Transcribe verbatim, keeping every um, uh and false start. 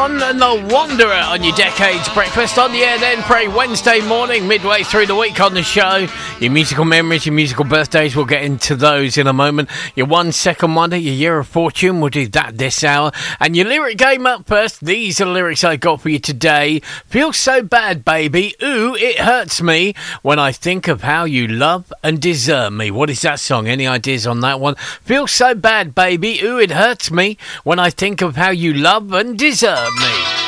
John and the Wanderer on your Decades Breakfast on the air then. Pray Wednesday morning, midway through the week on the show. Your musical memories, your musical birthdays, we'll get into those in a moment. Your one second wonder, your year of fortune, we'll do that this hour. And your lyric game up first. These are the lyrics I got for you today. Feel so bad, baby. Ooh, it hurts me when I think of how you love and desert me. What is that song? Any ideas on that one? Feel so bad, baby. Ooh, it hurts me when I think of how you love and desert me.